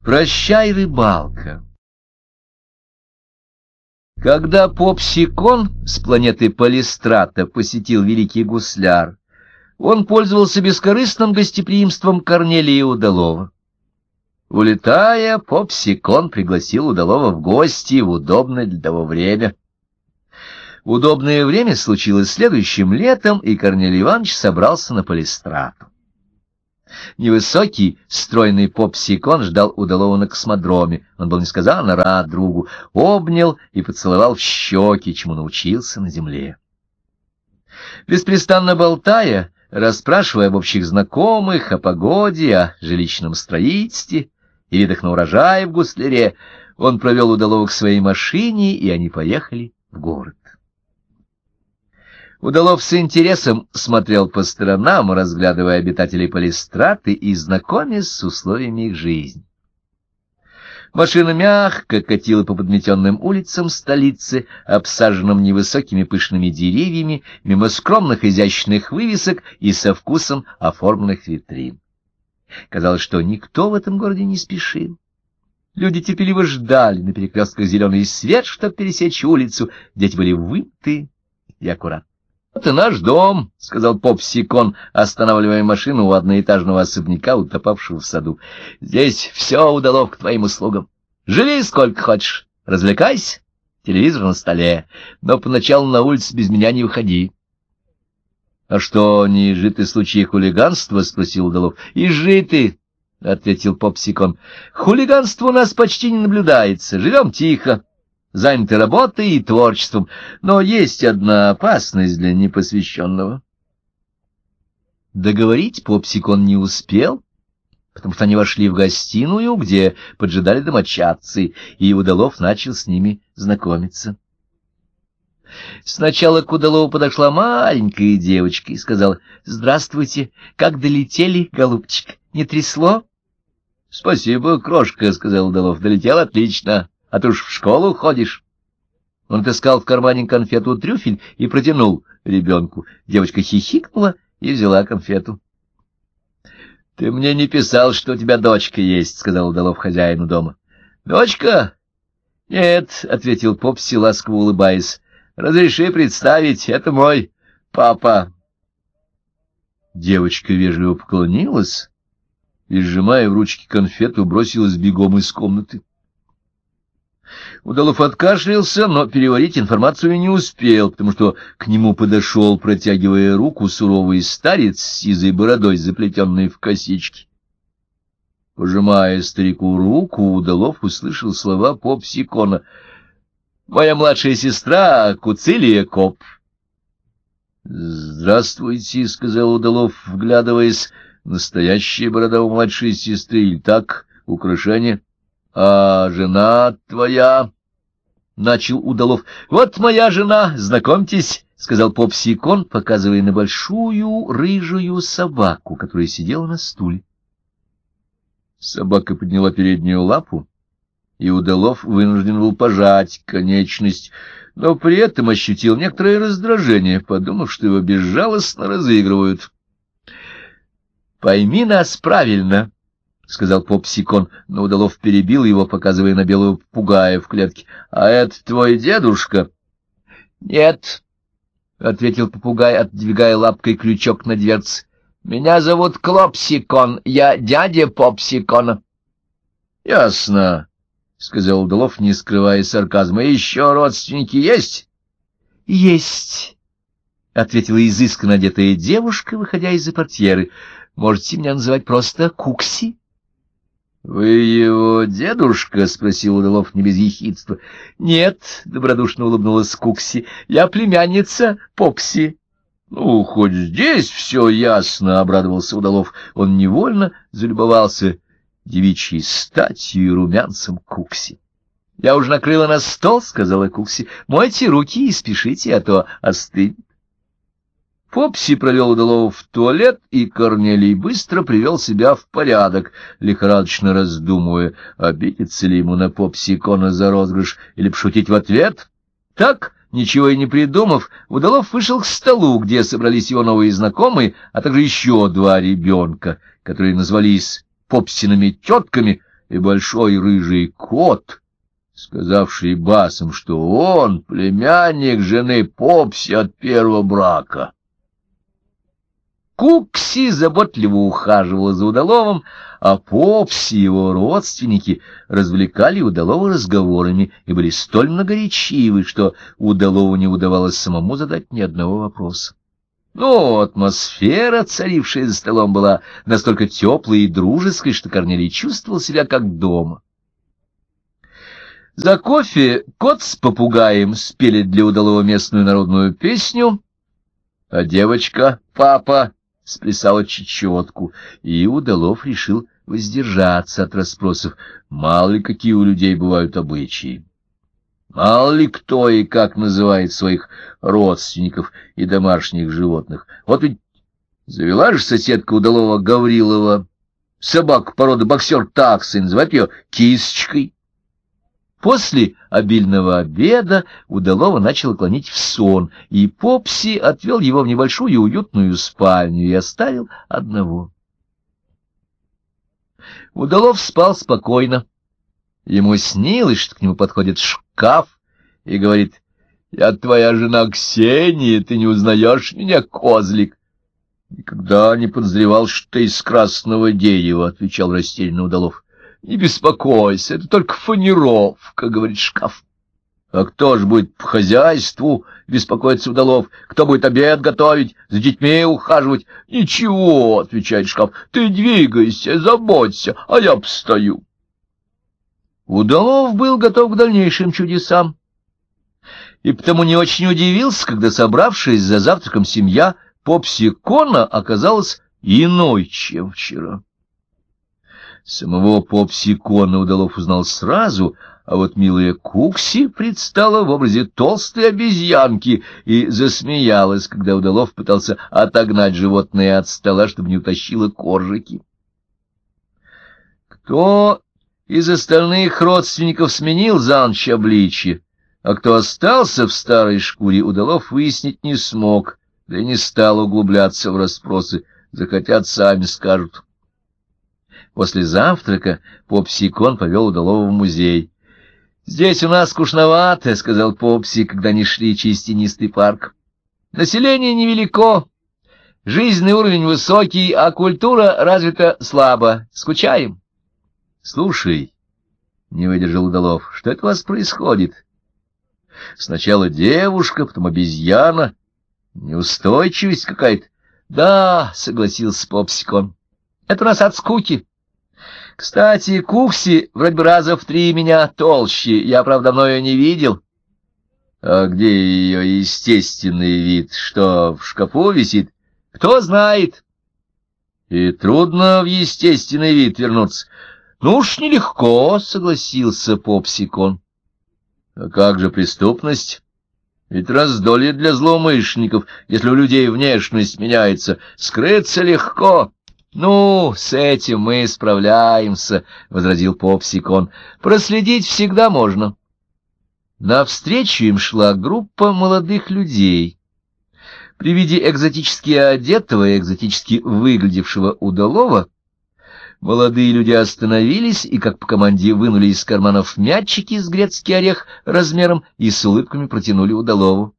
Прощай, рыбалка. Когда Попсикон с планеты Полистрата посетил великий гусляр, он пользовался бескорыстным гостеприимством Корнелия Удалова. Улетая, Попсикон пригласил Удалова в гости в удобное для того время. Удобное время случилось следующим летом, и Корнелий Иванович собрался на Полистрату. Невысокий, стройный Попсикон ждал Удалова на космодроме. Он был несказанно рад другу, обнял и поцеловал в щеки, чему научился на земле. Беспрестанно болтая, расспрашивая об общих знакомых, о погоде, о жилищном строительстве и видах на урожай в гусляре, он провел Удалова к своей машине, и они поехали в город. Удалов с интересом смотрел по сторонам, разглядывая обитателей Полистраты и знакомясь с условиями их жизни. Машина мягко катила по подметенным улицам столицы, обсаженным невысокими пышными деревьями, мимо скромных изящных вывесок и со вкусом оформленных витрин. Казалось, что никто в этом городе не спешил. Люди терпеливо ждали на перекрестках зеленый свет, чтобы пересечь улицу, дети были вымыты и аккуратны. — Вот и наш дом, — сказал Попсикон, останавливая машину у одноэтажного особняка, утопавшего в саду. — Здесь все, Удалов, к твоим услугам. Живи сколько хочешь, развлекайся, телевизор на столе, но поначалу на улицу без меня не выходи. — А что, не изжиты случаи хулиганства? — спросил Удалов. — Изжиты, — ответил Попсикон. — Хулиганство у нас почти не наблюдается, живем тихо. Заняты работой и творчеством, но есть одна опасность для непосвященного. Договорить Попсикон не успел, потому что они вошли в гостиную, где поджидали домочадцы, и Удалов начал с ними знакомиться. Сначала к Удалову подошла маленькая девочка и сказала: «Здравствуйте, как долетели, голубчик, не трясло?» «Спасибо, крошка», — сказал Удалов, — «долетел отлично. А ты уж в школу ходишь?» Он отыскал в кармане конфету трюфель и протянул ребенку. Девочка хихикнула и взяла конфету. — Ты мне не писал, что у тебя дочка есть, — сказал Удалов хозяину дома. — Дочка? — Нет, — ответил Попси, ласково улыбаясь. — Разреши представить, это мой папа. Девочка вежливо поклонилась и, сжимая в ручке конфету, бросилась бегом из комнаты. Удалов откашлялся, но переварить информацию не успел, потому что к нему подошел, протягивая руку, суровый старец с сизой бородой, заплетенной в косички. Пожимая старику руку, Удалов услышал слова Попсикона: «Моя младшая сестра Куцилия Коп». «Здравствуйте», — сказал Удалов, вглядываясь. «Настоящая борода у младшей сестры или так, украшение?» «А жена твоя?» — начал Удалов. «Вот моя жена, знакомьтесь», — сказал Попсикон, показывая на большую рыжую собаку, которая сидела на стуле. Собака подняла переднюю лапу, и Удалов вынужден был пожать конечность, но при этом ощутил некоторое раздражение, подумав, что его безжалостно разыгрывают. «Пойми нас правильно», — сказал Попсикон, но Удалов перебил его, показывая на белого попугая в клетке. — А это твой дедушка? — Нет, — ответил попугай, отдвигая лапкой крючок на дверце. — Меня зовут Клопсикон, я дядя Попсикона. — Ясно, — сказал Удалов, не скрывая сарказма. — Еще родственники есть? — Есть, — ответила изысканно одетая девушка, выходя из-за портьеры. — Можете меня называть просто Кукси? — Вы его дедушка? — спросил Удалов не без ехидства. — Нет, — добродушно улыбнулась Кукси, — я племянница Попси. — Ну, хоть здесь все ясно, — обрадовался Удалов. Он невольно залюбовался девичьей статью и румянцем Кукси. — Я уже накрыла на стол, — сказала Кукси. — Мойте руки и спешите, а то остынет. Попси провел Удалова в туалет, и Корнелий быстро привел себя в порядок, лихорадочно раздумывая, обидеться ли ему на Попсикона за розыгрыш или пошутить в ответ. Так, ничего и не придумав, Удалов вышел к столу, где собрались его новые знакомые, а также еще два ребенка, которые назвались Попсиными тетками и большой рыжий кот, сказавший басом, что он племянник жены Попси от первого брака. Кукси заботливо ухаживала за удаловым, а Попси и его родственники развлекали удалова разговорами и были столь многоречивы, что удалову не удавалось самому задать ни одного вопроса. Но атмосфера, царившая за столом, была настолько теплой и дружеской, что Корнелий чувствовал себя как дома. За кофе кот с попугаем спели для удалого местную народную песню, а девочка, папа, сплясала чечетку, и удалов решил воздержаться от расспросов, мало ли какие у людей бывают обычаи. Мало ли кто и как называет своих родственников и домашних животных. Вот ведь завела же соседка удалого Гаврилова собаку породы боксер-такса и называет ее Кисочкой. После обильного обеда удалого начало клонить в сон, и Попси отвел его в небольшую уютную спальню и оставил одного. Удалов спал спокойно. Ему снилось, что к нему подходит шкаф и говорит: «Я твоя жена Ксения, ты не узнаешь меня, козлик?» «Никогда не подозревал, что ты из красного дерева», — отвечал растерянно удалов. «Не беспокойся, это только фанеровка», — говорит шкаф. «А кто ж будет по хозяйству?» — беспокоится удалов. «Кто будет обед готовить, за детьми ухаживать?» «Ничего», — отвечает шкаф, — «ты двигайся, заботься, а я постою». Удалов был готов к дальнейшим чудесам, и потому не очень удивился, когда, собравшись за завтраком, семья Попси-кона оказалась иной, чем вчера. Самого Попси-кона удалов узнал сразу, а вот милая Кукси предстала в образе толстой обезьянки и засмеялась, когда удалов пытался отогнать животное от стола, чтобы не утащило коржики. Кто из остальных родственников сменил за ночь обличье, а кто остался в старой шкуре, удалов выяснить не смог, да и не стал углубляться в расспросы, захотят, сами скажут. После завтрака Попси-кон повел удалова в музей. «Здесь у нас скучновато», — сказал Попси, когда они шли через тенистый парк. «Население невелико, жизненный уровень высокий, а культура развита слабо. Скучаем». «Слушай», — не выдержал удалов, — «что это у вас происходит? Сначала девушка, потом обезьяна. Неустойчивость какая-то». «Да», — согласился Попси-кон, — «это у нас от скуки. Кстати, Кукси вроде бы раза в 3 меня толще, я, правда, давно ее не видел». «А где ее естественный вид? Что, в шкафу висит?» «Кто знает». «И трудно в естественный вид вернуться». «Ну уж нелегко», — согласился Попси-кон. «А как же преступность? Ведь раздолье для злоумышленников, если у людей внешность меняется. Скрыться легко». «Ну, с этим мы справляемся», — возразил Попси-кон. «Проследить всегда можно». Навстречу им шла группа молодых людей. При виде экзотически одетого и экзотически выглядевшего удалого молодые люди остановились и, как по команде, вынули из карманов мячики с грецкий орех размером и с улыбками протянули удалову.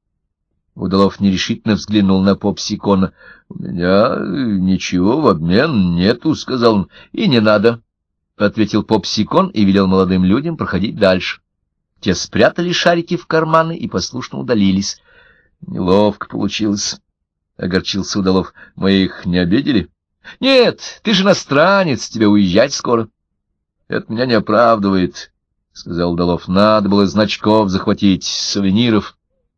Удалов нерешительно взглянул на Попси-кона. «У меня ничего в обмен нету», — сказал он. «И не надо», — ответил Попси-кон и велел молодым людям проходить дальше. Те спрятали шарики в карманы и послушно удалились. «Неловко получилось», — огорчился удалов. «Мы их не обидели?» «Нет, ты же иностранец, тебе уезжать скоро». «Это меня не оправдывает», — сказал удалов. «Надо было значков захватить, сувениров».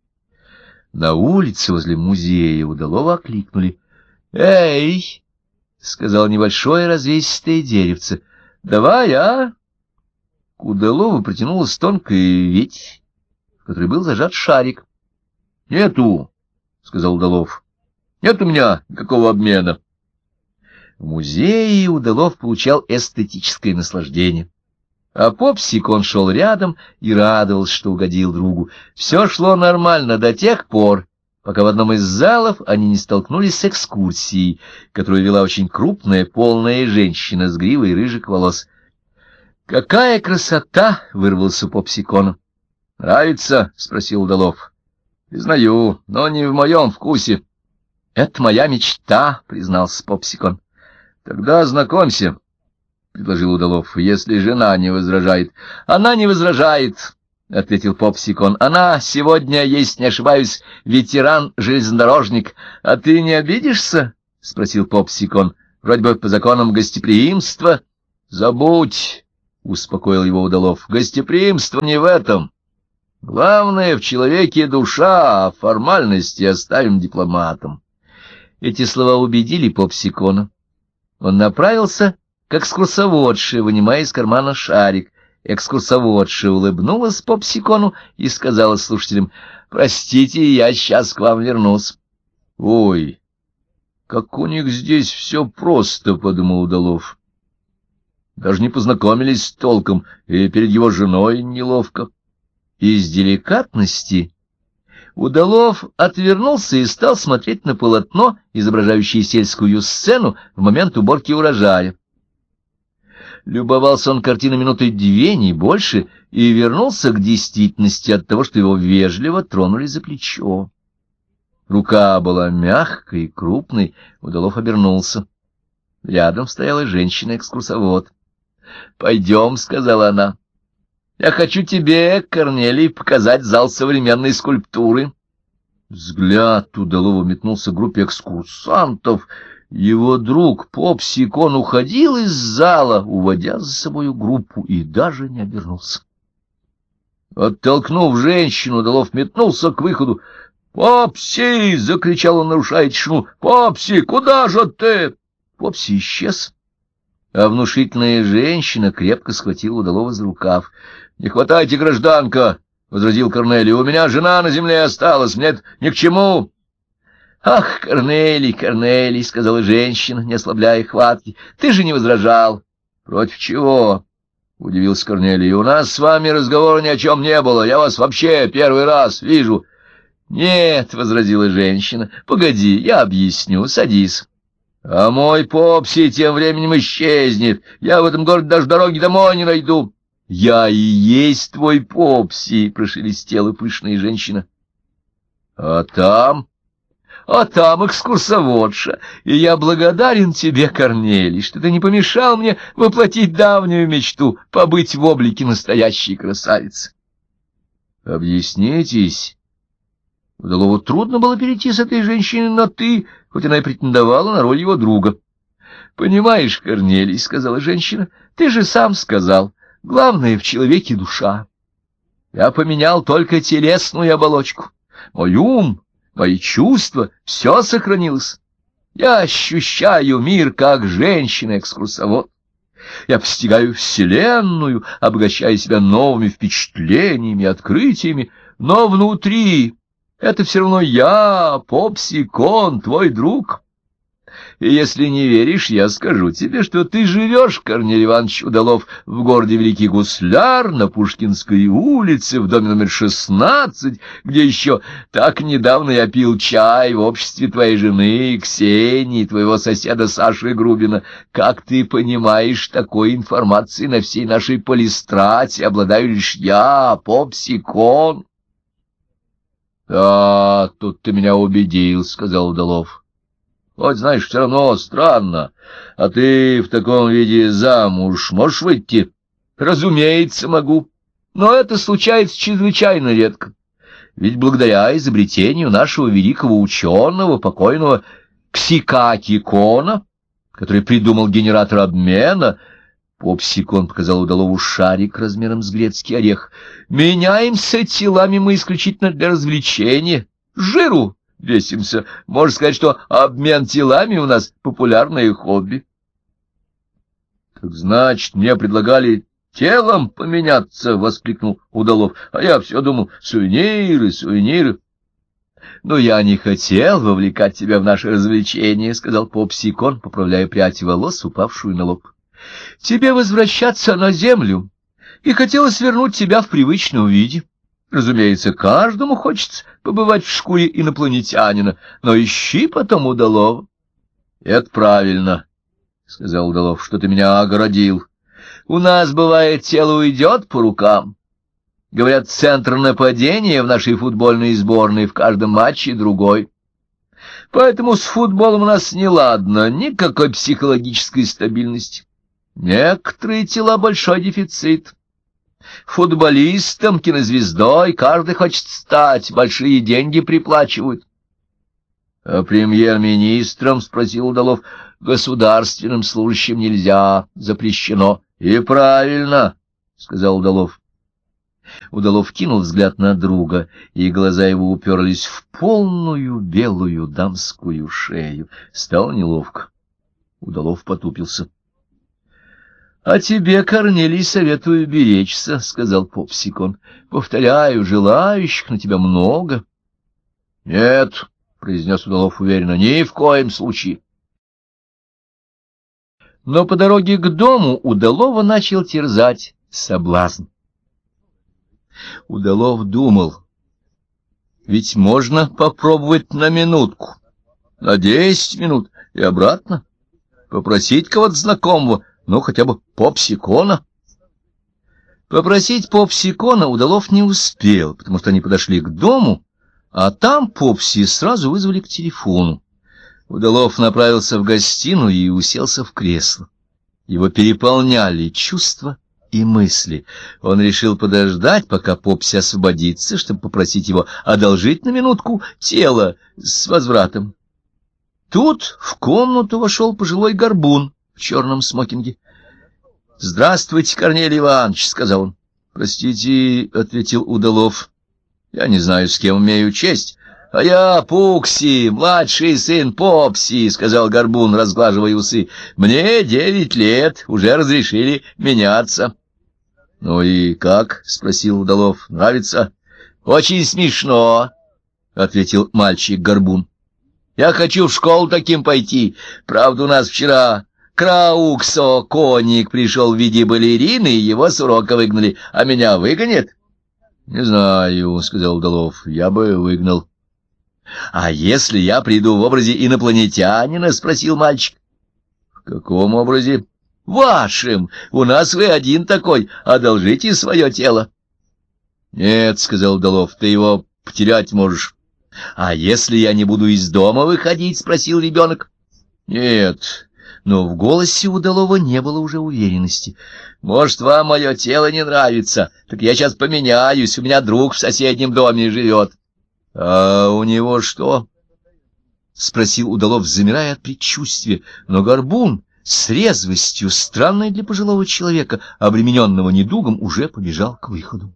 На улице возле музея удалого окликнули. «Эй!» — сказал небольшое развесистое деревце. «Давай, а?» К удалову протянулась тонкая ветвь, в которой был зажат шарик. «Нету!» — сказал удалов. «Нет у меня никакого обмена». В музее удалов получал эстетическое наслаждение. А Попси-кон шел рядом и радовался, что угодил другу. Все шло нормально до тех пор, пока в одном из залов они не столкнулись с экскурсией, которую вела очень крупная, полная женщина с гривой рыжих волос. «Какая красота!» — вырвался Попсикон. «Нравится?» — спросил Удалов. «Признаю, но не в моем вкусе». «Это моя мечта», — признался Попсикон. «Тогда знакомься», — предложил Удалов, — «если жена не возражает». «Она не возражает», — ответил Попсикон. «Она сегодня, если не ошибаюсь, ветеран-железнодорожник. А ты не обидишься?» — спросил Попсикон. «Вроде бы по законам гостеприимства». «Забудь», — успокоил его Удалов, — «гостеприимство не в этом. Главное в человеке душа, а формальности оставим дипломатам». Эти слова убедили Попсикона. Он направился к экскурсоводше, вынимая из кармана шарик. Экскурсоводша улыбнулась Попсикону и сказала слушателям: «Простите, я сейчас к вам вернусь». «Ой, как у них здесь все просто», — подумал Удалов. Даже не познакомились толком, и перед его женой неловко. Из деликатности Удалов отвернулся и стал смотреть на полотно, изображающее сельскую сцену в момент уборки урожая. Любовался он картиной минуты две, не больше, и вернулся к действительности от того, что его вежливо тронули за плечо. Рука была мягкой и крупной, Удалов обернулся. Рядом стояла женщина-экскурсовод. «Пойдем», — сказала она. «Я хочу тебе, Корнелий, показать зал современной скульптуры». Взгляд Удалова метнулся к группе экскурсантов. Его друг Попсикон уходил из зала, уводя за собою группу, и даже не обернулся. Оттолкнув женщину, Удалов метнулся к выходу. «Попси!» — закричал он, нарушая тишину. «Попси, куда же ты?» Попси исчез, а внушительная женщина крепко схватила Удалова за рукав. «Не хватайте, гражданка!» — возразил Корнелий. «У меня жена на земле осталась, мне это ни к чему». «Ах, Корнелий, Корнелий!» — сказала женщина, не ослабляя хватки. «Ты же не возражал». «Против чего?» — удивился Корнелий. «У нас с вами разговора ни о чем не было. Я вас вообще первый раз вижу». «Нет», — возразила женщина. «Погоди, я объясню. Садись». «А мой Попси тем временем исчезнет. Я в этом городе даже дороги домой не найду». «Я и есть твой Попси», — прошелестела пышная женщина. «А там?» «А там экскурсоводша, и я благодарен тебе, Корнелий, что ты не помешал мне воплотить давнюю мечту — побыть в облике настоящей красавицы». «Объяснитесь». Удалову трудно было перейти с этой женщиной на «ты», хоть она и претендовала на роль его друга. «Понимаешь, Корнелий, — сказала женщина, — ты же сам сказал, главное в человеке душа. Я поменял только телесную оболочку. Мой ум, мои чувства — все сохранилось. Я ощущаю мир как женщина-экскурсовод. Я постигаю вселенную, обогащая себя новыми впечатлениями и открытиями, но внутри... Это все равно я, Попсикон, твой друг. И если не веришь, я скажу тебе, что ты живешь, Корнелий Иванович Удалов, в городе Великий Гусляр, на Пушкинской улице, в доме номер 16, где еще так недавно я пил чай в обществе твоей жены Ксении, твоего соседа Саши Грубина. Как ты понимаешь, такой информацией на всей нашей полистрате обладаю лишь я, Попсикон. — Да, тут ты меня убедил, — сказал Удалов. — Хоть, знаешь, все равно странно. А ты в таком виде замуж можешь выйти? — Разумеется, могу. Но это случается чрезвычайно редко. Ведь благодаря изобретению нашего великого ученого, покойного Ксикаки Кона, который придумал генератор обмена, Попсикон показал Удалову шарик размером с грецкий орех. «Меняемся телами мы исключительно для развлечения. Жиру весимся. Можно сказать, что обмен телами у нас популярное хобби». «Так значит, мне предлагали телом поменяться?» — воскликнул Удалов. «А я все думал, сувениры, сувениры». «Но я не хотел вовлекать тебя в наше развлечение», — сказал Попсикон, поправляя прядь волос, упавшую на лоб. «Тебе возвращаться на землю, и хотелось вернуть тебя в привычном виде. Разумеется, каждому хочется побывать в шкуре инопланетянина, но ищи потом Удалова». — Это правильно, — сказал Удалов, — что ты меня огородил. У нас, бывает, тело уйдет по рукам. Говорят, центр нападения в нашей футбольной сборной в каждом матче другой. Поэтому с футболом у нас неладно, никакой психологической стабильности. Некоторые тела большой дефицит. Футболистом, кинозвездой каждый хочет стать, большие деньги приплачивают. — А премьер-министром, — спросил Удалов, — государственным служащим нельзя, запрещено. — И правильно, — сказал Удалов. Удалов кинул взгляд на друга, и глаза его уперлись в полную белую дамскую шею. Стало неловко. Удалов потупился. — А тебе, Корнелий, советую беречься, — сказал Попсикон. — Повторяю, желающих на тебя много. — Нет, — произнес Удалов уверенно, — ни в коем случае. Но по дороге к дому Удалова начал терзать соблазн. Удалов думал, ведь можно попробовать на минутку, на 10 минут и обратно, попросить кого-то знакомого, ну, хотя бы Попсикона. Попросить Попсикона Удалов не успел, потому что они подошли к дому, а там Попси сразу вызвали к телефону. Удалов направился в гостиную и уселся в кресло. Его переполняли чувства и мысли. Он решил подождать, пока Попси освободится, чтобы попросить его одолжить на минутку тело с возвратом. Тут в комнату вошел пожилой горбун в черном смокинге. — Здравствуйте, Корнелий Иванович, — сказал он. — Простите, — ответил Удалов. — Я не знаю, с кем имею честь. — А я Пукси, младший сын Попси, — сказал горбун, разглаживая усы. — Мне 9 лет, уже разрешили меняться. — Ну и как? — спросил Удалов. — Нравится? — Очень смешно, — ответил мальчик-горбун. — Я хочу в школу таким пойти. Правда, у нас вчера Крауксо, конник, пришел в виде балерины, и его с урока выгнали. А меня выгонят? — Не знаю, — сказал Удалов. — Я бы выгнал. — А если я приду в образе инопланетянина? — спросил мальчик. — В каком образе? — Вашим. У нас вы один такой. Одолжите свое тело. — Нет, — сказал Удалов, — ты его потерять можешь. — А если я не буду из дома выходить? — спросил ребенок. — Нет. Но в голосе Удалова не было уже уверенности. — Может, вам мое тело не нравится? Так я сейчас поменяюсь. У меня друг в соседнем доме живет. — А у него что? — спросил Удалов, замирая от предчувствия. Но горбун с резвостью, странной для пожилого человека, обремененного недугом, уже побежал к выходу.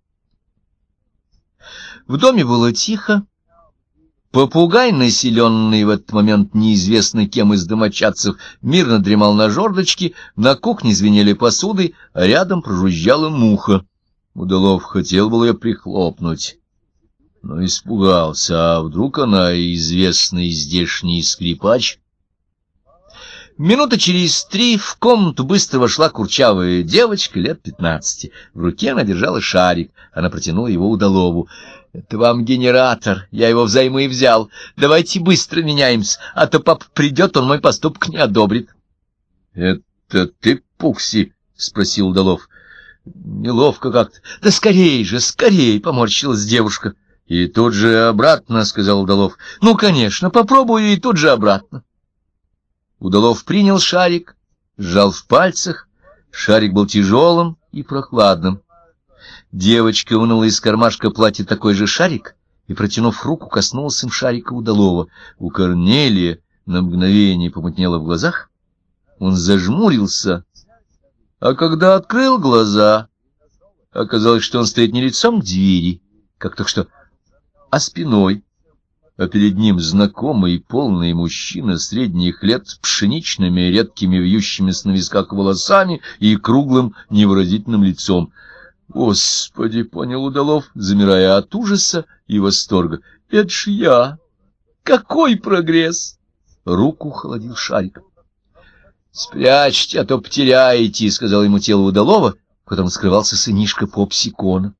В доме было тихо. Попугай, населенный в этот момент неизвестно кем из домочадцев, мирно дремал на жердочке, на кухне звенели посуды, а рядом прожужжала муха. Удалов хотел было ее прихлопнуть, но испугался, а вдруг она известный здешний скрипач. Минута через 3 в комнату быстро вошла курчавая девочка лет 15. В руке она держала шарик, она протянула его Удалову. — Это вам генератор, я его взаймы взял. Давайте быстро меняемся, а то папа придет, он мой поступок не одобрит. — Это ты, Пукси? — спросил Удалов. — Неловко как-то. — Да скорей же, скорей! — поморщилась девушка. — И тут же обратно, — сказал Удалов. — Ну, конечно, попробую и тут же обратно. Удалов принял шарик, сжал в пальцах. Шарик был тяжелым и прохладным. Девочка вынула из кармашка платья такой же шарик и, протянув руку, коснулась им шарика Удалова. У Корнелия на мгновение помутнело в глазах. Он зажмурился, а когда открыл глаза, оказалось, что он стоит не лицом к двери, как только что, а спиной, а перед ним знакомый полный мужчина средних лет с пшеничными редкими вьющимися на висках волосами и круглым невыразительным лицом. «Господи!» — понял Удалов, замирая от ужаса и восторга. «Это ж я! Какой прогресс!» Руку холодил шарик. «Спрячьте, а то потеряете!» — сказал ему тело Удалова, в котором скрывался сынишка Попсикона.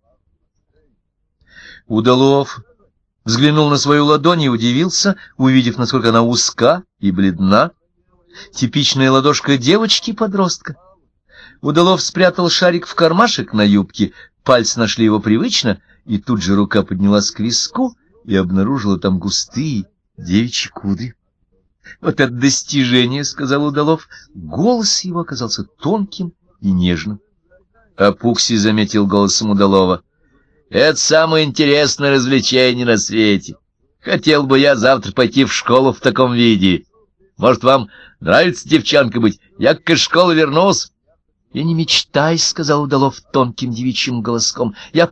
Удалов взглянул на свою ладонь и удивился, увидев, насколько она узка и бледна. Типичная ладошка девочки-подростка. Удалов спрятал шарик в кармашек на юбке, пальцы нашли его привычно, и тут же рука поднялась к виску и обнаружила там густые девичьи кудри. — Вот это достижение, — сказал Удалов. Голос его оказался тонким и нежным. А Пукси заметил голосом Удалова: — это самое интересное развлечение на свете. Хотел бы я завтра пойти в школу в таком виде. Может, вам нравится, девчонка, быть? Я к школе вернусь. — Я не мечтай, — сказал Удалов тонким девичьим голоском. — Я